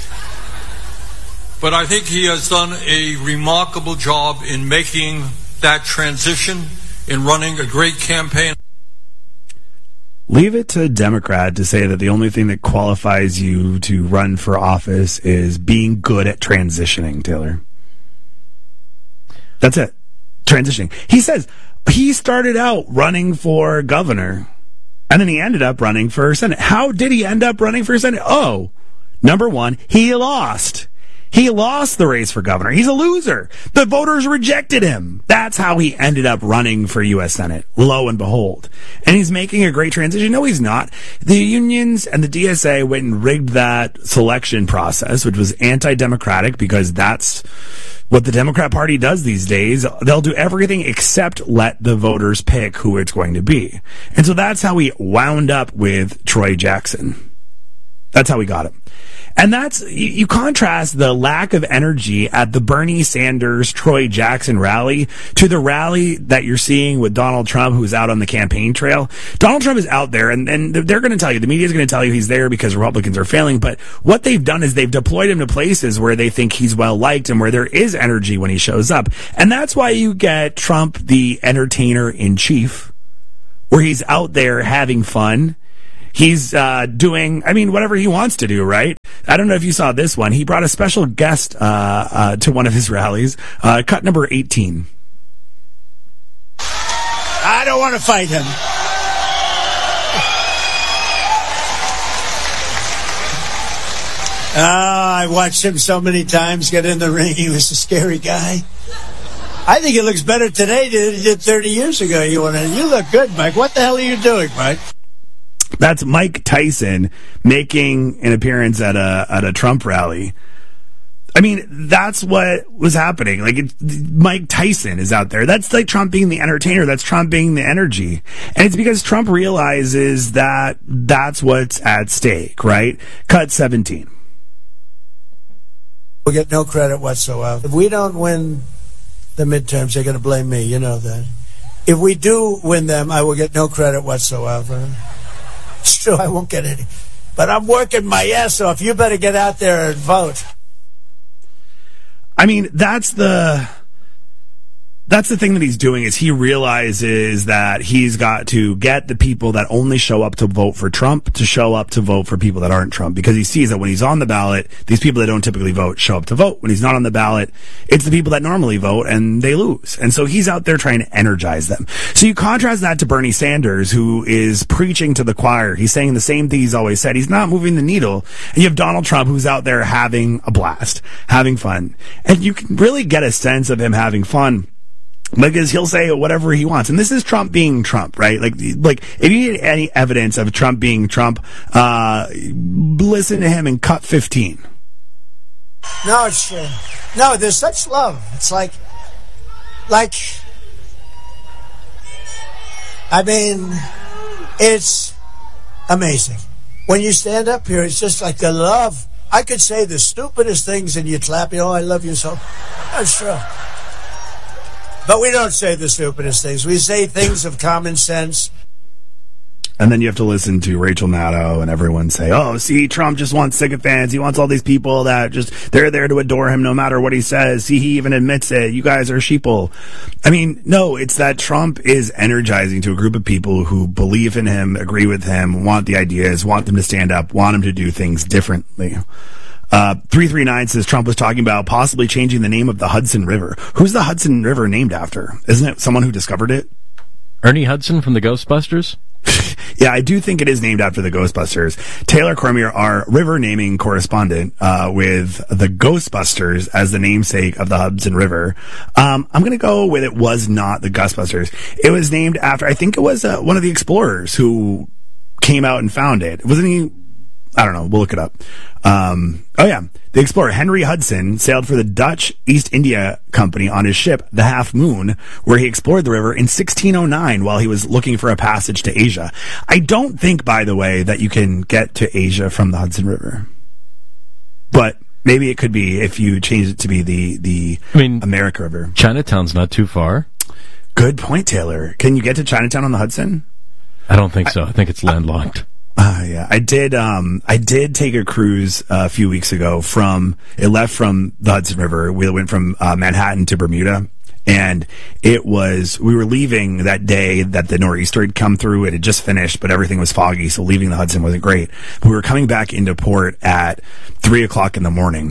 But I think he has done a remarkable job in making that transition, in running a great campaign. Leave it to a Democrat to say that the only thing that qualifies you to run for office is being good at transitioning, Taylor. That's it. Transitioning. He says he started out running for governor, and then he ended up running for Senate. How did he end up running for Senate? Oh, number one, he lost. He lost the race for governor. He's a loser. The voters rejected him. That's how he ended up running for U S Senate, lo and behold. And he's making a great transition. No, he's not. The unions and the D S A went and rigged that selection process, which was anti-democratic because that's what the Democrat Party does these days. They'll do everything except let the voters pick who it's going to be. And so that's how we wound up with Troy Jackson. That's how we got him. And that's, you, you contrast the lack of energy at the Bernie Sanders, Troy Jackson rally to the rally that you're seeing with Donald Trump, who's out on the campaign trail. Donald Trump is out there, and, and they're going to tell you, the media is going to tell you he's there because Republicans are failing, but what they've done is they've deployed him to places where they think he's well liked and where there is energy when he shows up. And that's why you get Trump, the entertainer in chief, where he's out there having fun. He's uh, doing, I mean, whatever he wants to do, right? I don't know if you saw this one. He brought a special guest uh, uh, to one of his rallies, uh, cut number eighteen. I don't want to fight him. Oh, I watched him so many times get in the ring. He was a scary guy. I think he looks better today than he did thirty years ago. You want to? You look good, Mike. What the hell are you doing, Mike? That's Mike Tyson making an appearance at a at a Trump rally. I mean, that's what was happening. Like, it, Mike Tyson is out there. That's like Trump being the entertainer. That's Trump being the energy. And it's because Trump realizes that that's what's at stake, right? Cut seventeen. We'll get no credit whatsoever. If we don't win the midterms, they're going to blame me. You know that. If we do win them, I will get no credit whatsoever. It's true, I won't get any. But I'm working my ass off. You better get out there and vote. I mean, that's the that's the thing that he's doing, is he realizes that he's got to get the people that only show up to vote for Trump to show up to vote for people that aren't Trump, because he sees that when he's on the ballot, these people that don't typically vote show up to vote. When he's not on the ballot, it's the people that normally vote and they lose. And so he's out there trying to energize them. So you contrast that to Bernie Sanders, who is preaching to the choir. He's saying the same thing he's always said. He's not moving the needle. And you have Donald Trump, who's out there having a blast, having fun. And you can really get a sense of him having fun, because he'll say whatever he wants. And this is Trump being Trump, right? Like, like if you need any evidence of Trump being Trump, uh, listen to him in cut fifteen. No, it's, uh, no, there's such love. It's like, like, I mean, it's amazing. When you stand up here, it's just like the love. I could say the stupidest things and you'd clap, you know, I love you so. That's true. But we don't say the stupidest things. We say things of common sense. And then you have to listen to Rachel Maddow and everyone say, oh, see, Trump just wants sycophants. He wants all these people that just, they're there to adore him no matter what he says. See, he even admits it. You guys are sheeple. I mean, no, it's that Trump is energizing to a group of people who believe in him, agree with him, want the ideas, want them to stand up, want him to do things differently. Uh, three three nine says Trump was talking about possibly changing the name of the Hudson River. Who's the Hudson River named after? Isn't it someone who discovered it? Ernie Hudson from the Ghostbusters? Yeah, I do think it is named after the Ghostbusters. Taylor Cormier, our river naming correspondent, uh, with the Ghostbusters as the namesake of the Hudson River. Um, I'm going to go with it was not the Ghostbusters. It was named after, I think it was uh, one of the explorers who came out and found it. Wasn't he? I don't know. We'll look it up. Um, oh yeah. The explorer Henry Hudson sailed for the Dutch East India Company on his ship, the Half Moon, where he explored the river in sixteen oh nine while he was looking for a passage to Asia. I don't think, by the way, that you can get to Asia from the Hudson River. But maybe it could be if you change it to be the, the I mean, America River. Chinatown's not too far. Good point, Taylor. Can you get to Chinatown on the Hudson? I don't think so. I, I think it's landlocked. Uh, yeah, I did. Um, I did take a cruise uh, a few weeks ago from. It left from the Hudson River. We went from uh, Manhattan to Bermuda, and it was. We were leaving that day that the nor'easter had come through. It had just finished, but everything was foggy, so leaving the Hudson wasn't great. We were coming back into port at three o'clock in the morning.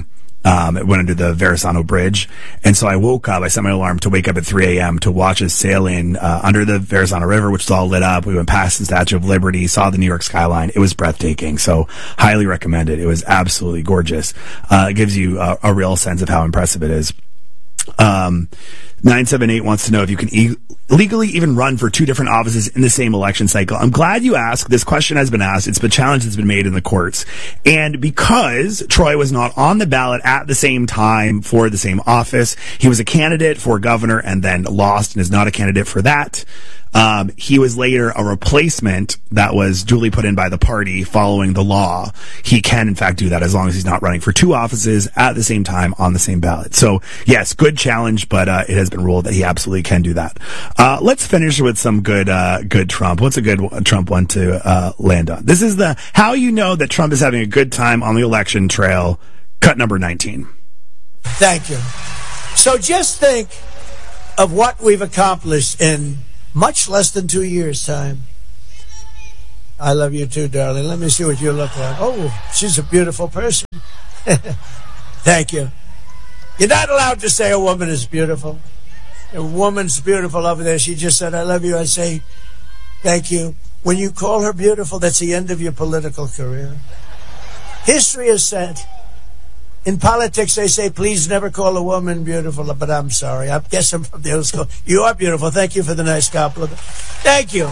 Um, it went under the Verrazano Bridge. And so I woke up, I set my alarm to wake up at three a.m. to watch us sail in uh, under the Verrazano River, which was all lit up. We went past the Statue of Liberty, saw the New York skyline. It was breathtaking. So highly recommend it. It was absolutely gorgeous. Uh, it gives you a, a real sense of how impressive it is. Um, nine seven eight wants to know if you can e- legally even run for two different offices in the same election cycle. I'm glad you asked. This question has been asked. It's been challenged. It's been made in the courts. And because Troy was not on the ballot at the same time for the same office, he was a candidate for governor and then lost and is not a candidate for that. Um, he was later a replacement that was duly put in by the party following the law. He can, in fact, do that as long as he's not running for two offices at the same time on the same ballot. So, yes, good challenge, but uh, it has been ruled that he absolutely can do that. Uh, let's finish with some good uh, good Trump. What's a good Trump one to uh, land on? This is the how you know that Trump is having a good time on the election trail, cut number nineteen. Thank you. So just think of what we've accomplished in much less than two years' time. I love you too, darling. Let me see what you look like. Oh, she's a beautiful person. Thank you. You're not allowed to say a woman is beautiful. A woman's beautiful over there. She just said, I love you. I say, thank you. When you call her beautiful, that's the end of your political career. History has said, in politics, they say, please never call a woman beautiful, but I'm sorry. I guess I'm from the old school. You are beautiful. Thank you for the nice compliment. Thank you.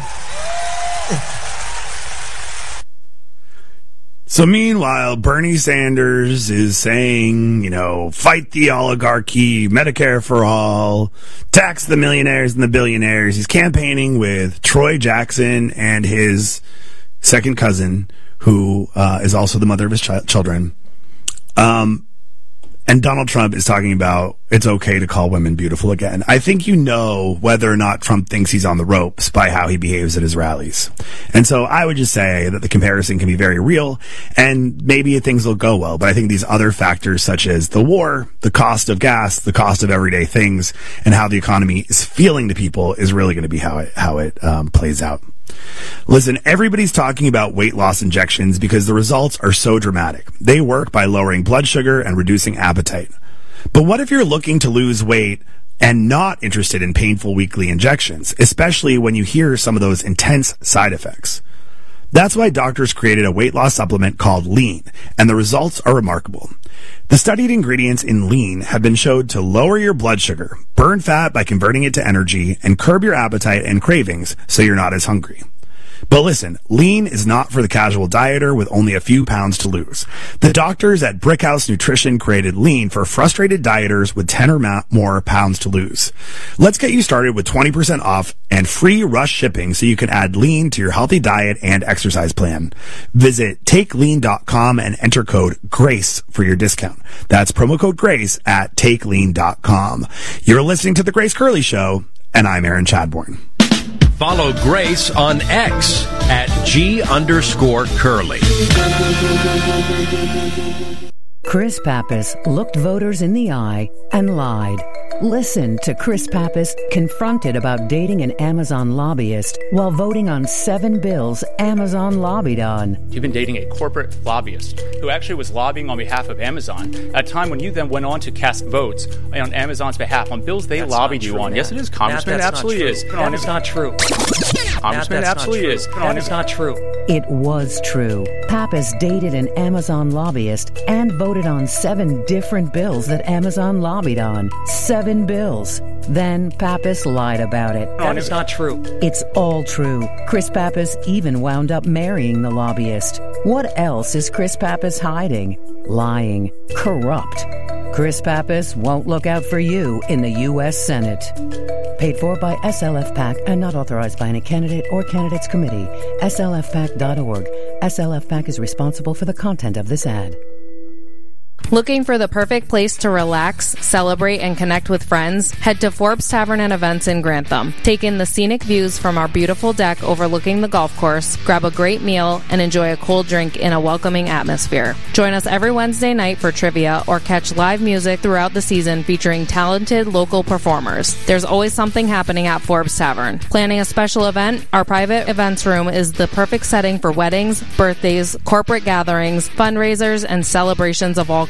So meanwhile, Bernie Sanders is saying, you know, fight the oligarchy, Medicare for all, tax the millionaires and the billionaires. He's campaigning with Troy Jackson and his second cousin, who uh, is also the mother of his ch- children. Um, and Donald Trump is talking about it's okay to call women beautiful again. I think you know whether or not Trump thinks he's on the ropes by how he behaves at his rallies. And so I would just say that the comparison can be very real and maybe things will go well. But I think these other factors such as the war, the cost of gas, the cost of everyday things, and how the economy is feeling to people is really going to be how it, how it um, plays out. Listen, everybody's talking about weight loss injections because the results are so dramatic. They work by lowering blood sugar and reducing appetite. But what if you're looking to lose weight and not interested in painful weekly injections, especially when you hear some of those intense side effects? That's why doctors created a weight loss supplement called Lean, and the results are remarkable. The studied ingredients in Lean have been shown to lower your blood sugar, burn fat by converting it to energy, and curb your appetite and cravings so you're not as hungry. But listen, Lean is not for the casual dieter with only a few pounds to lose. The doctors at Brickhouse Nutrition created Lean for frustrated dieters with ten or more pounds to lose. Let's get you started with twenty percent off and free rush shipping so you can add Lean to your healthy diet and exercise plan. Visit take lean dot com and enter code GRACE for your discount. That's promo code GRACE at take lean dot com. You're listening to The Grace Curley Show, and I'm Aaron Chadbourne. Follow Grace on X at G underscore Curly. Chris Pappas looked voters in the eye and lied. Listen to Chris Pappas confronted about dating an Amazon lobbyist while voting on seven bills Amazon lobbied on. You've been dating a corporate lobbyist who actually was lobbying on behalf of Amazon at a time when you then went on to cast votes on Amazon's behalf on bills they that's lobbied you on. Matt. Yes, it is, Congressman. Matt, it absolutely is. That is not true. Congressman, it absolutely is. That is not true. It was true. Pappas dated an Amazon lobbyist and voted on seven different bills that Amazon lobbied on. Seven bills. Then Pappas lied about it. That is not true. It's all true. Chris Pappas even wound up marrying the lobbyist. What else is Chris Pappas hiding? Lying. Corrupt. Chris Pappas won't look out for you in the U S Senate. Paid for by S L F PAC and not authorized by any candidate or candidates committee. S L F PAC dot org. S L F PAC is responsible for the content of this ad. Looking for the perfect place to relax, celebrate, and connect with friends? Head to Forbes Tavern and Events in Grantham. Take in the scenic views from our beautiful deck overlooking the golf course, grab a great meal, and enjoy a cold drink in a welcoming atmosphere. Join us every Wednesday night for trivia or catch live music throughout the season featuring talented local performers. There's always something happening at Forbes Tavern. Planning a special event? Our private events room is the perfect setting for weddings, birthdays, corporate gatherings, fundraisers, and celebrations of all kinds.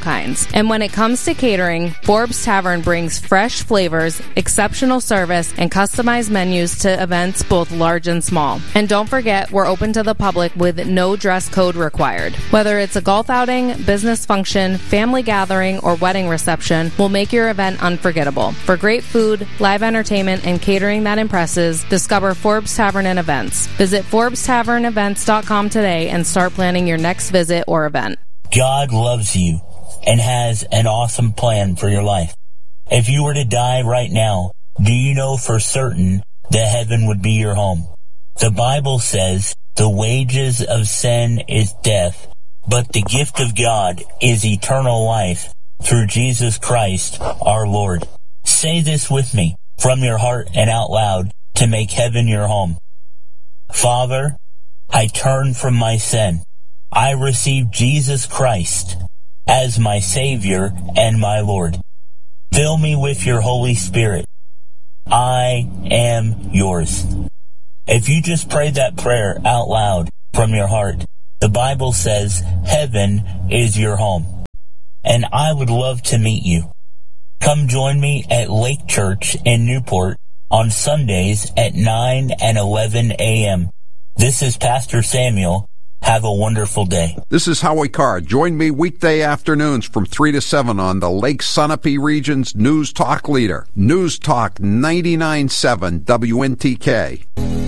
kinds. And when it comes to catering, Forbes Tavern brings fresh flavors, exceptional service, and customized menus to events both large and small. And don't forget, we're open to the public with no dress code required. Whether it's a golf outing, business function, family gathering, or wedding reception, we'll make your event unforgettable. For great food, live entertainment, and catering that impresses, discover Forbes Tavern and Events. Visit Forbes Tavern Events dot com today and start planning your next visit or event. God loves you and has an awesome plan for your life. If you were to die right now, do you know for certain that heaven would be your home? The Bible says the wages of sin is death, but the gift of God is eternal life through Jesus Christ our Lord. Say this with me from your heart and out loud to make heaven your home. Father, I turn from my sin. I receive Jesus Christ as my Savior and my Lord. Fill me with your Holy Spirit. I am yours. If you just prayed that prayer out loud from your heart, the Bible says heaven is your home. And I would love to meet you. Come join me at Lake Church in Newport on Sundays at nine and eleven a.m. This is Pastor Samuel. Have a wonderful day. This is Howie Carr. Join me weekday afternoons from three to seven on the Lake Sunapee region's News Talk leader, News Talk ninety-nine point seven W N T K.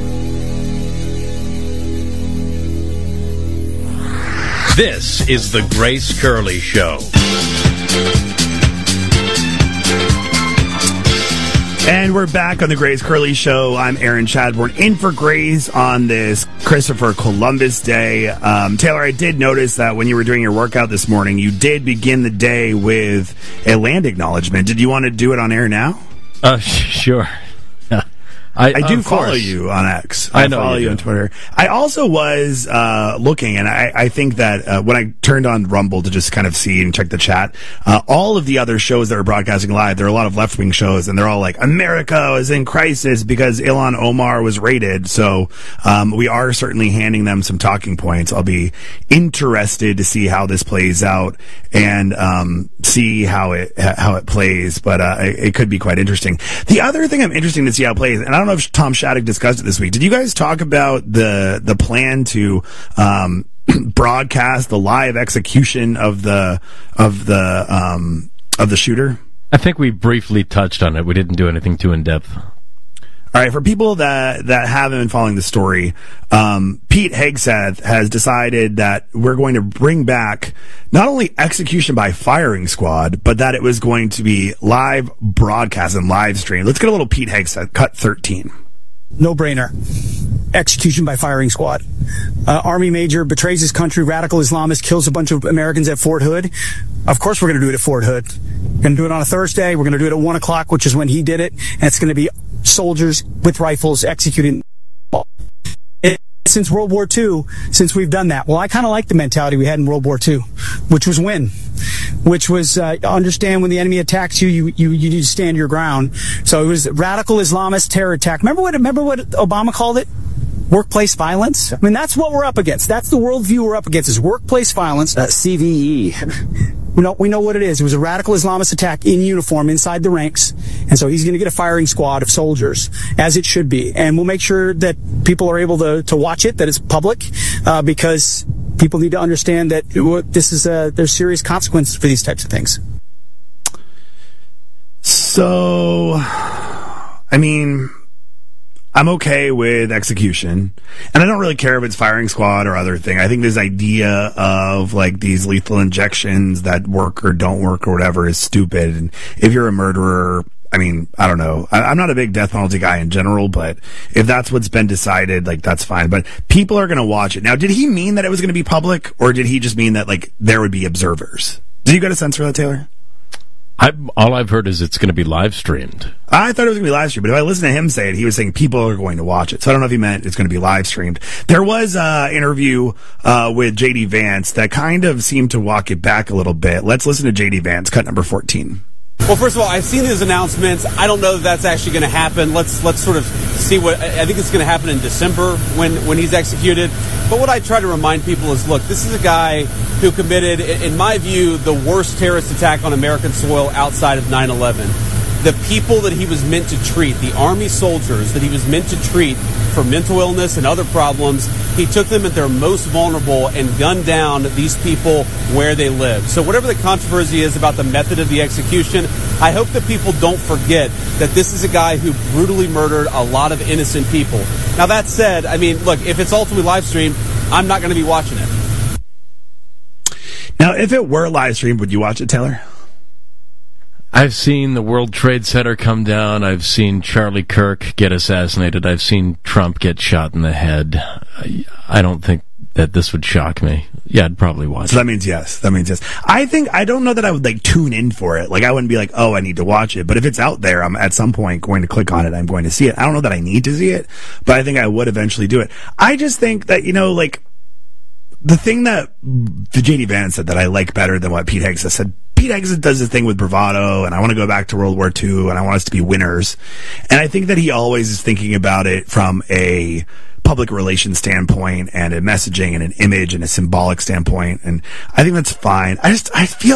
This is the Grace Curley Show. And we're back on the Grace Curley Show. I'm Aaron Chadbourne, in for Grace on this Christopher Columbus Day. Um, Taylor, I did notice that when you were doing your workout this morning, you did begin the day with a land acknowledgement. Did you want to do it on air now? Uh, sure. I, I do follow you on X. I, I know follow you, you on Twitter. I also was uh, looking, and I, I think that uh, when I turned on Rumble to just kind of see and check the chat, uh, all of the other shows that are broadcasting live, there are a lot of left-wing shows, and they're all like, America is in crisis because Ilhan Omar was raided. So um, we are certainly handing them some talking points. I'll be interested to see how this plays out and um, see how it how it plays, but uh, it, it could be quite interesting. The other thing I'm interested to see how it plays, and I don't know if Tom Shattuck discussed it this week. Did you guys talk about the the plan to um, broadcast the live execution of the of the um, of the shooter? I think we briefly touched on it. We didn't do anything too in depth. All right, for people that, that haven't been following the story, um, Pete Hegseth has decided that we're going to bring back not only execution by firing squad, but that it was going to be live broadcast and live stream. Let's get a little Pete Hegseth, cut thirteen. No brainer. Execution by firing squad. Uh, Army major betrays his country, radical Islamist, kills a bunch of Americans at Fort Hood. Of course we're going to do it at Fort Hood. We're going to do it on a Thursday. We're going to do it at one o'clock, which is when he did it. And it's going to be soldiers with rifles executing. Since World War Two, since we've done that. Well, I kind of like the mentality we had in World War Two, which was win, which was uh, understand when the enemy attacks you, you, you, you need to stand your ground. So it was radical Islamist terror attack. Remember what, remember what Obama called it? Workplace violence? I mean, that's what we're up against. That's the worldview we're up against, is workplace violence. Uh, C V E. We know, we know what it is. It was a radical Islamist attack in uniform inside the ranks. And so he's going to get a firing squad of soldiers, as it should be. And we'll make sure that people are able to, to watch it, that it's public, uh, because people need to understand that this is a, there's serious consequences for these types of things. So, I mean, I'm okay with execution, and I don't really care if it's firing squad or other thing. I think this idea of like these lethal injections that work or don't work or whatever is stupid. And if you're a murderer, I mean, I don't know. I, I'm not a big death penalty guy in general, but if that's what's been decided, like that's fine. But people are going to watch it. Now, did he mean that it was going to be public, or did he just mean that like there would be observers? Did you get a sense for that, Taylor? I, all I've heard is it's going to be live streamed. I thought it was going to be live streamed, but if I listened to him say it, he was saying people are going to watch it. So I don't know if he meant it's going to be live streamed. There was an interview uh, with J D Vance that kind of seemed to walk it back a little bit. Let's listen to J D Vance, cut number fourteen. Well, first of all, I've seen these announcements. I don't know that that's actually going to happen. Let's let's sort of see what I think it's going to happen in December when, when he's executed. But what I try to remind people is, look, this is a guy who committed, in my view, the worst terrorist attack on American soil outside of nine eleven. The people that he was meant to treat, the Army soldiers that he was meant to treat for mental illness and other problems, he took them at their most vulnerable and gunned down these people where they live. So whatever the controversy is about the method of the execution, I hope that people don't forget that this is a guy who brutally murdered a lot of innocent people. Now, that said, I mean, look, if it's ultimately live streamed, I'm not going to be watching it. Now, if it were live streamed, would you watch it, Taylor? I've seen the World Trade Center come down. I've seen Charlie Kirk get assassinated. I've seen Trump get shot in the head. I, I don't think that this would shock me. Yeah, I'd probably watch so it. So that means yes. That means yes. I think, I don't know that I would like tune in for it. Like, I wouldn't be like, oh, I need to watch it. But if it's out there, I'm at some point going to click on it. I'm going to see it. I don't know that I need to see it, but I think I would eventually do it. I just think that, you know, like, the thing that the J D Vance said that I like better than what Pete Hegseth said, Pete Hegseth does this thing with bravado, and I want to go back to World War Two, and I want us to be winners. And I think that he always is thinking about it from a public relations standpoint and a messaging and an image and a symbolic standpoint. And I think that's fine. I just, I feel